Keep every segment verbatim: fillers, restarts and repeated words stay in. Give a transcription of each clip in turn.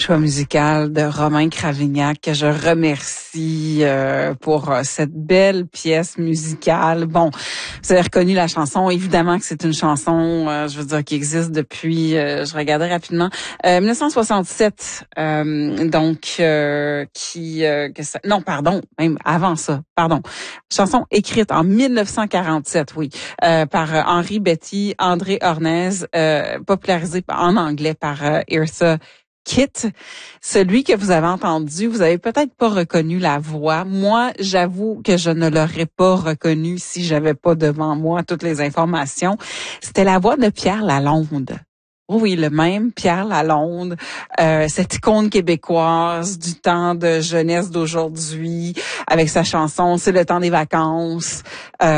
choix musical de Romain Cravignac, que je remercie euh, pour euh, cette belle pièce musicale. Bon, vous avez reconnu la chanson. Évidemment que c'est une chanson, euh, je veux dire, qui existe depuis, euh, je regardais rapidement, euh, dix-neuf cent soixante-sept. Euh, donc, euh, qui... Euh, que ça, non, pardon, même avant ça, pardon. Chanson écrite en dix-neuf cent quarante-sept, oui, euh, par euh, Henri Betty, André Hornez, euh, popularisée en anglais par euh, Eartha Kitt. Celui que vous avez entendu, vous avez peut-être pas reconnu la voix. Moi, j'avoue que je ne l'aurais pas reconnu si j'avais pas devant moi toutes les informations. C'était la voix de Pierre Lalonde. Oui, le même Pierre Lalonde, euh, cette icône québécoise du temps de jeunesse d'aujourd'hui, avec sa chanson « C'est le temps des vacances euh, »,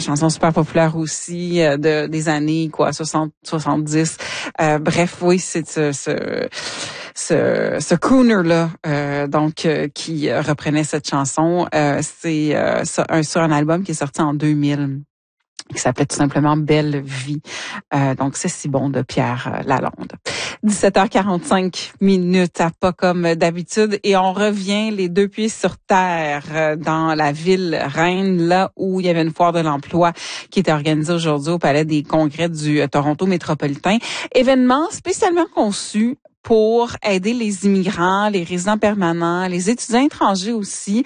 chanson super populaire aussi euh, de des années quoi soixante soixante-dix. Euh, bref, oui, c'est ce ce ce, ce crooner là, euh, donc euh, qui reprenait cette chanson. Euh, c'est euh, sur, un, sur un album qui est sorti en deux mille. Qui s'appelait tout simplement Belle Vie. Euh, donc, c'est si bon de Pierre euh, Lalonde. dix-sept heures quarante-cinq minutes, à pas comme d'habitude. Et on revient les deux pieds sur terre euh, dans la ville Reine, là où il y avait une foire de l'emploi qui était organisée aujourd'hui au Palais des Congrès du euh, Toronto métropolitain. Événement spécialement conçu pour aider les immigrants, les résidents permanents, les étudiants étrangers aussi,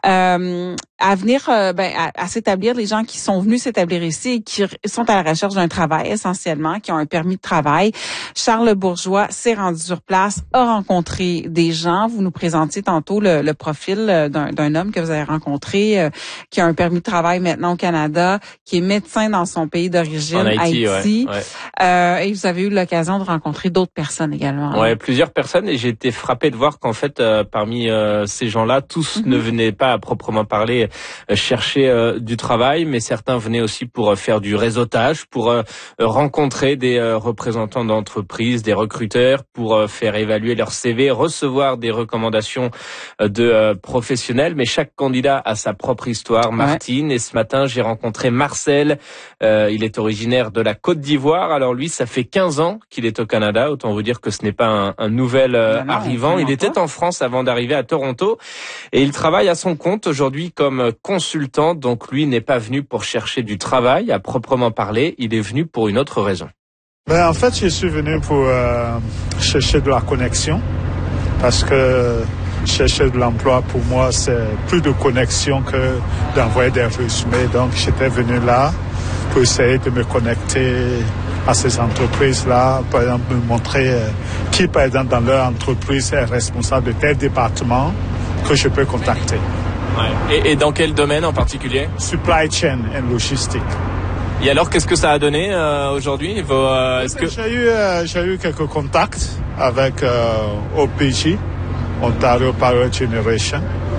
euh, à venir, euh, ben, à, à s'établir, les gens qui sont venus s'établir ici et qui sont à la recherche d'un travail essentiellement, qui ont un permis de travail. Charles Bourgeois s'est rendu sur place, a rencontré des gens. Vous nous présentiez tantôt le, le profil d'un, d'un homme que vous avez rencontré, euh, qui a un permis de travail maintenant au Canada, qui est médecin dans son pays d'origine, en Haïti. Haïti. Ouais, ouais. Euh, et vous avez eu l'occasion de rencontrer d'autres personnes également. Ouais, plusieurs personnes, et j'ai été frappé de voir qu'en fait, euh, parmi euh, ces gens-là, tous mm-hmm. ne venaient pas à proprement parler euh, chercher euh, du travail, mais certains venaient aussi pour euh, faire du réseautage, pour euh, rencontrer des euh, représentants d'entreprises, des recruteurs, pour euh, faire évaluer leur C V, recevoir des recommandations euh, de euh, professionnels. Mais chaque candidat a sa propre histoire, Martine. Ouais. Et ce matin, j'ai rencontré Marcel. Euh, il est originaire de la Côte d'Ivoire. Alors lui, ça fait quinze ans qu'il est au Canada. Autant vous dire que ce n'est pas un, un nouvel euh, non, non, arrivant. Il était en France avant d'arriver à Toronto et il travaille à son compte aujourd'hui comme consultant. Donc lui n'est pas venu pour chercher du travail à proprement parler. Il est venu pour une autre raison. Ben, en fait, je suis venu pour euh, chercher de la connexion parce que chercher de l'emploi, pour moi, c'est plus de connexion que d'envoyer des résumés. Donc, j'étais venu là pour essayer de me connecter à ces entreprises-là, par exemple, me montrer euh, qui, par exemple, dans leur entreprise est responsable de tel département que je peux contacter. Ouais. Et, et dans quel domaine en particulier? Supply chain and logistique. Et alors, qu'est-ce que ça a donné euh, aujourd'hui? Vos, euh, est-ce que... J'ai eu, euh, j'ai eu quelques contacts avec euh, O P J, Ontario Power Generation.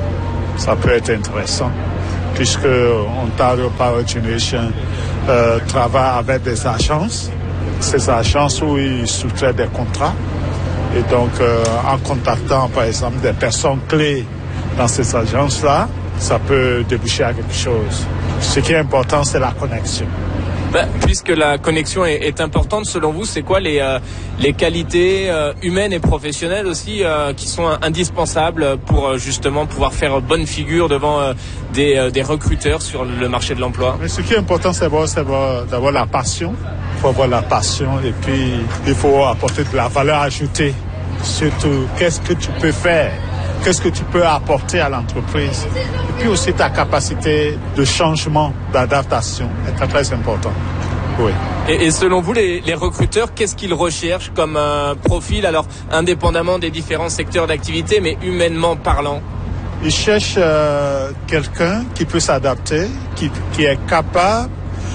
Ça peut être intéressant, puisque Ontario Power Generation euh, travaille avec des agences. Ces agences où ils sous-traitent des contrats. Et donc, euh, en contactant, par exemple, des personnes clés dans ces agences-là, ça peut déboucher à quelque chose. Ce qui est important, c'est la connexion. Ben, puisque la connexion est, est importante, selon vous, c'est quoi les, euh, les qualités euh, humaines et professionnelles aussi euh, qui sont indispensables pour euh, justement pouvoir faire bonne figure devant euh, des, euh, des recruteurs sur le marché de l'emploi? Mais ce qui est important, c'est d'avoir, c'est d'avoir la passion. Il faut avoir la passion et puis il faut apporter de la valeur ajoutée. Surtout, qu'est-ce que tu peux faire? Qu'est-ce que tu peux apporter à l'entreprise? Et puis aussi ta capacité de changement, d'adaptation est très, très important. Oui. Et, et selon vous, les, les recruteurs, qu'est-ce qu'ils recherchent comme un profil, alors indépendamment des différents secteurs d'activité, mais humainement parlant? Ils cherchent euh, quelqu'un qui peut s'adapter, qui, qui est capable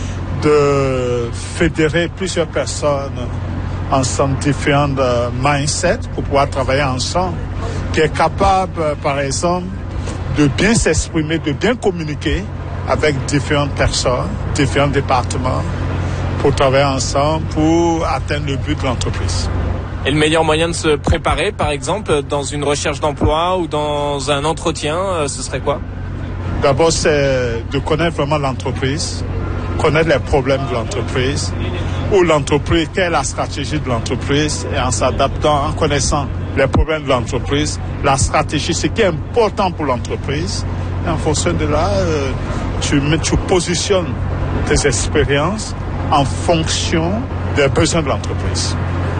de fédérer plusieurs personnes ensemble, différents euh, mindsets pour pouvoir travailler ensemble, qui est capable, euh, par exemple, de bien s'exprimer, de bien communiquer avec différentes personnes, différents départements, pour travailler ensemble, pour atteindre le but de l'entreprise. Et le meilleur moyen de se préparer, par exemple, dans une recherche d'emploi ou dans un entretien, euh, ce serait quoi? D'abord, c'est de connaître vraiment l'entreprise, connaître les problèmes de l'entreprise, ou l'entreprise, quelle est la stratégie de l'entreprise, et en s'adaptant, en connaissant les problèmes de l'entreprise, la stratégie, ce qui est important pour l'entreprise. Et en fonction de là, euh, tu, tu positionnes tes expériences en fonction des besoins de l'entreprise.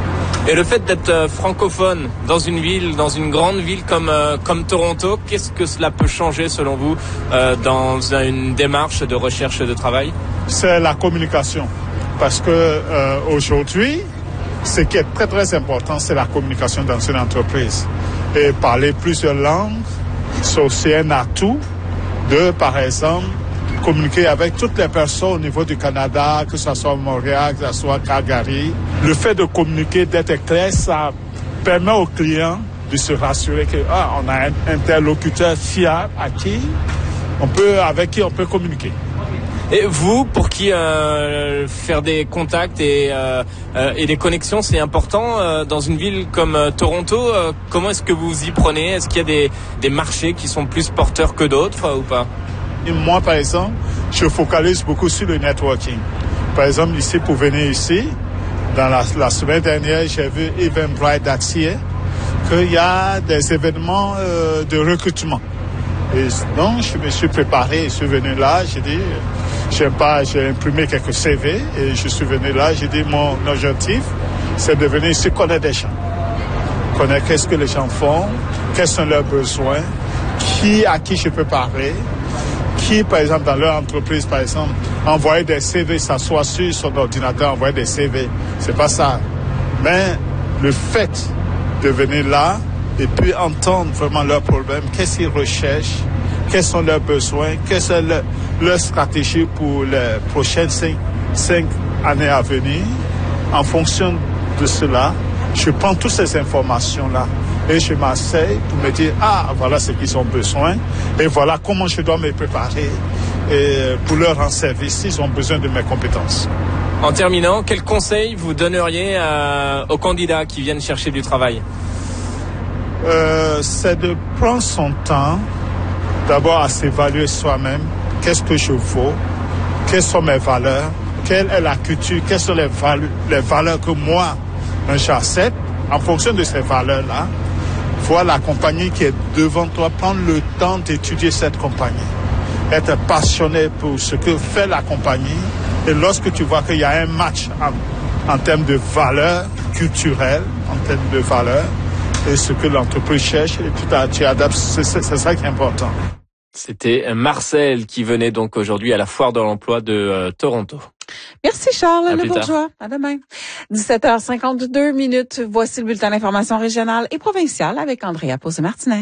Et le fait d'être euh, francophone dans une ville, dans une grande ville comme euh, comme Toronto, qu'est-ce que cela peut changer selon vous euh, dans une démarche de recherche de travail? C'est la communication. Parce que euh, aujourd'hui, ce qui est très très important, c'est la communication dans une entreprise. Et parler plusieurs langues, c'est aussi un atout de, par exemple, communiquer avec toutes les personnes au niveau du Canada, que ce soit Montréal, que ce soit Calgary. Le fait de communiquer, d'être clair, ça permet aux clients de se rassurer que ah, on a un interlocuteur fiable à qui on peut, avec qui on peut communiquer. Et vous, pour qui euh, faire des contacts et, euh, euh, et des connexions, c'est important euh, dans une ville comme euh, Toronto. Euh, comment est-ce que vous y prenez? Est-ce qu'il y a des, des marchés qui sont plus porteurs que d'autres euh, ou pas? Et moi, par exemple, je focalise beaucoup sur le networking. Par exemple, ici, pour venir ici, dans la, la semaine dernière, j'ai vu Eventbrite d'Axier, qu'il y a des événements euh, de recrutement. Et donc, je me suis préparé, je suis venu là, j'ai dit, j'ai pas, j'ai imprimé quelques C V et je suis venu là, j'ai dit, mon objectif, c'est de venir ici connaître des gens. Connaître qu'est-ce que les gens font, quels sont leurs besoins, qui, à qui je peux parler, qui, par exemple, dans leur entreprise, par exemple, envoyer des C V, s'asseoir sur son ordinateur, envoyer des C V. C'est pas ça. Mais le fait de venir là, et puis entendre vraiment leurs problèmes, qu'est-ce qu'ils recherchent, quels sont leurs besoins, quelles sont leurs leur stratégies pour les prochaines cinq, cinq années à venir. En fonction de cela, je prends toutes ces informations-là et je m'asseye pour me dire, ah, voilà ce qu'ils ont besoin et voilà comment je dois me préparer et pour leur rendre service s'ils ont besoin de mes compétences. En terminant, quel conseil vous donneriez à, aux candidats qui viennent chercher du travail? Euh, c'est de prendre son temps, d'abord à s'évaluer soi-même. Qu'est-ce que je vaux? Quelles sont mes valeurs? Quelle est la culture? Quelles sont les, valu- les valeurs que moi, j'accepte? En fonction de ces valeurs-là, voir la compagnie qui est devant toi, prendre le temps d'étudier cette compagnie, être passionné pour ce que fait la compagnie. Et lorsque tu vois qu'il y a un match en, en termes de valeurs culturelles, en termes de valeurs, et ce que l'entreprise cherche, et tu, tu adaptes, c'est, c'est, c'est ça qui est important. C'était Marcel qui venait donc aujourd'hui à la foire de l'emploi de euh, Toronto. Merci Charles, à le bourgeois. À demain. dix-sept heures cinquante-deux minutes. Voici le bulletin d'information régionale et provinciale avec Andrea Pose-Martinez.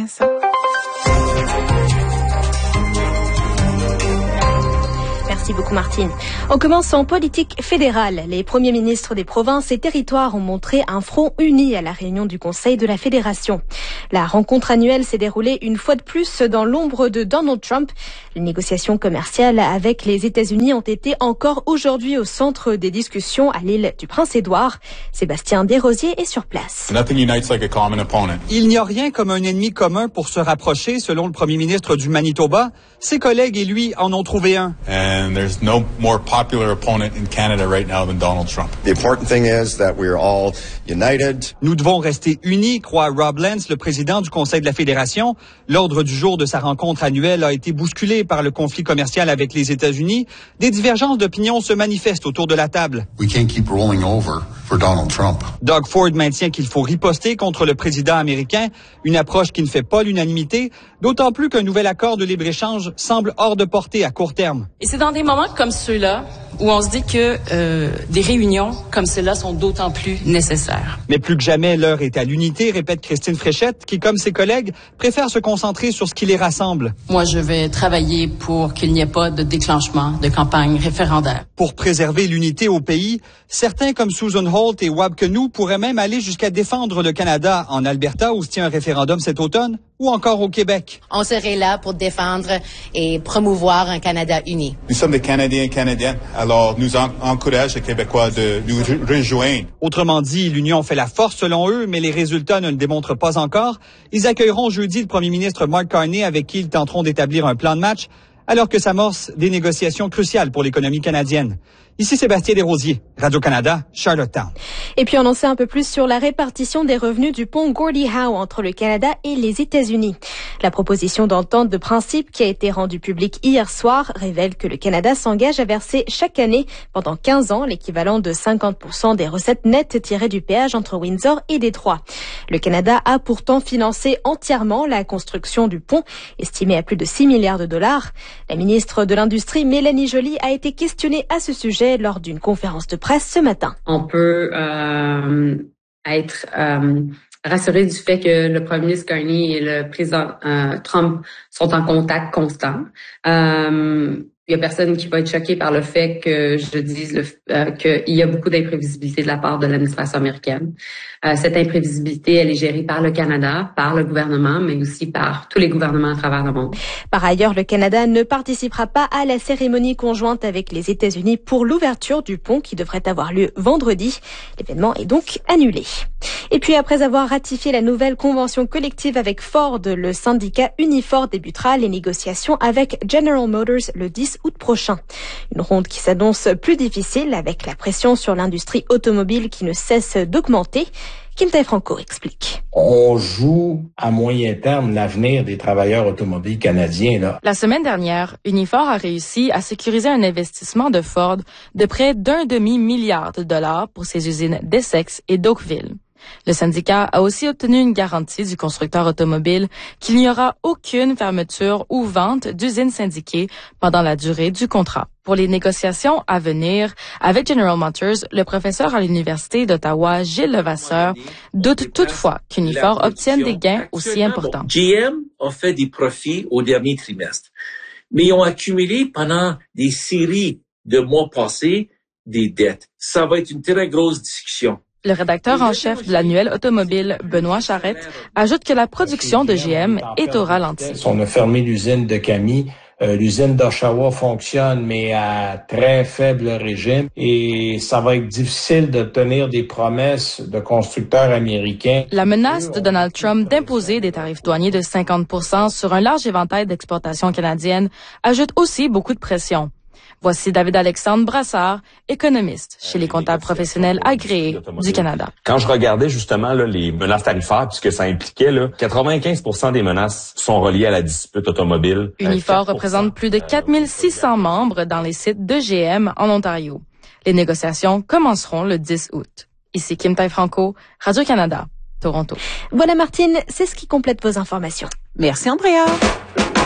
Merci beaucoup Martine. On commence en politique fédérale. Les premiers ministres des provinces et territoires ont montré un front uni à la réunion du Conseil de la Fédération. La rencontre annuelle s'est déroulée une fois de plus dans l'ombre de Donald Trump. Les négociations commerciales avec les États-Unis ont été encore aujourd'hui au centre des discussions à l'île du Prince-Édouard. Sébastien Desrosiers est sur place. Nothing unites like a common opponent. Il n'y a rien comme un ennemi commun pour se rapprocher, selon le premier ministre du Manitoba. Ses collègues et lui en ont trouvé un. And there's no more popular opponent in Canada right now than Donald Trump. The important thing is that we are all united. Nous devons rester unis, croit Rob Lance, le président du Conseil de la Fédération. L'ordre du jour de sa rencontre annuelle a été bousculé par le conflit commercial avec les États-Unis. Des divergences d'opinion se manifestent autour de la table. We can't keep rolling over for Donald Trump. Doug Ford maintient qu'il faut riposter contre le président américain, une approche qui ne fait pas l'unanimité, d'autant plus qu'un nouvel accord de libre-échange semble hors de portée à court terme. Et c'est dans des moments comme ceux-là où on se dit que euh, des réunions comme ceux-là sont d'autant plus nécessaires. Mais plus que jamais, l'heure est à l'unité, répète Christine Fréchette, qui, comme ses collègues, préfère se concentrer sur ce qui les rassemble. Moi, je vais travailler pour qu'il n'y ait pas de déclenchement de campagne référendaire. Pour préserver l'unité au pays, certains comme Susan Holt et Wab Kenou pourraient même aller jusqu'à défendre le Canada en Alberta où se tient un référendum cet automne, ou encore au Québec. On serait là pour défendre et promouvoir un Canada uni. Nous sommes des Canadiens et Canadiennes, alors nous en- encourage les Québécois de nous re- rejoindre. Autrement dit, l'union fait la force selon eux, mais les résultats ne le démontrent pas encore. Ils accueilleront jeudi le premier ministre Mark Carney avec qui ils tenteront d'établir un plan de match, alors que s'amorcent des négociations cruciales pour l'économie canadienne. Ici Sébastien Desrosiers, Radio-Canada, Charlottetown. Et puis on en sait un peu plus sur la répartition des revenus du pont Gordie Howe entre le Canada et les États-Unis. La proposition d'entente de principe qui a été rendue publique hier soir révèle que le Canada s'engage à verser chaque année pendant quinze ans l'équivalent de cinquante pour cent des recettes nettes tirées du péage entre Windsor et Détroit. Le Canada a pourtant financé entièrement la construction du pont, estimée à plus de six milliards de dollars. La ministre de l'Industrie, Mélanie Joly, a été questionnée à ce sujet lors d'une conférence de presse ce matin. On peut euh, être euh, rassuré du fait que le premier ministre Carney et le président euh, Trump sont en contact constant. Euh, Il y a personne qui va être choqué par le fait que je dise le, euh, qu'il y a beaucoup d'imprévisibilité de la part de l'administration américaine. Euh, cette imprévisibilité, elle est gérée par le Canada, par le gouvernement, mais aussi par tous les gouvernements à travers le monde. Par ailleurs, le Canada ne participera pas à la cérémonie conjointe avec les États-Unis pour l'ouverture du pont qui devrait avoir lieu vendredi. L'événement est donc annulé. Et puis, après avoir ratifié la nouvelle convention collective avec Ford, le syndicat Unifor débutera les négociations avec General Motors le dix août prochain. Une ronde qui s'annonce plus difficile avec la pression sur l'industrie automobile qui ne cesse d'augmenter. Kim Taille-Franco explique. On joue à moyen terme l'avenir des travailleurs automobiles canadiens, là. La semaine dernière, Unifor a réussi à sécuriser un investissement de Ford de près d'un demi-milliard de dollars pour ses usines d'Essex et d'Oakville. Le syndicat a aussi obtenu une garantie du constructeur automobile qu'il n'y aura aucune fermeture ou vente d'usines syndiquées pendant la durée du contrat. Pour les négociations à venir avec General Motors, le professeur à l'Université d'Ottawa, Gilles Levasseur, doute toutefois qu'Unifor obtienne des gains aussi importants. Bon, G M a fait des profits au dernier trimestre, mais ils ont accumulé pendant des séries de mois passés des dettes. Ça va être une très grosse discussion. Le rédacteur en chef de l'annuel automobile, Benoît Charette, ajoute que la production de G M est au ralenti. On a fermé l'usine de Camille. Euh, l'usine d'Oshawa fonctionne, mais à très faible régime. Et ça va être difficile d'obtenir des promesses de constructeurs américains. La menace de Donald Trump d'imposer des tarifs douaniers de cinquante pour cent sur un large éventail d'exportations canadiennes ajoute aussi beaucoup de pression. Voici David-Alexandre Brassard, économiste chez les comptables professionnels agréés du Canada. Quand je regardais justement là, les menaces tarifaires, puisque ça impliquait, là, quatre-vingt-quinze pour cent des menaces sont reliées à la dispute automobile. Unifor représente plus de quatre mille six cents membres dans les sites de G M en Ontario. Les négociations commenceront le dix août. Ici Kim Taille-Franco, Radio-Canada, Toronto. Voilà Martine, c'est ce qui complète vos informations. Merci Andrea.